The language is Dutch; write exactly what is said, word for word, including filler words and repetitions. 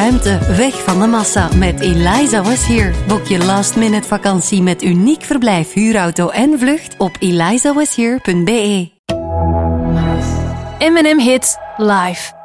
ruimte, weg van de massa met Eliza Was Here. Boek je last minute vakantie met uniek verblijf, huurauto en vlucht op eliza was here punt b e. M en M Hits live.